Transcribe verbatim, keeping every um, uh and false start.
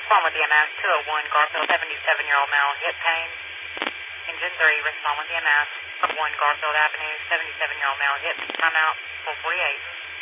respond with E M S two oh one Garfield, seventy-seven-year-old male, hip pain. Engine three, respond with E M S one Garfield Avenue, seventy-seven-year-old male, hip timeout, four forty-eight.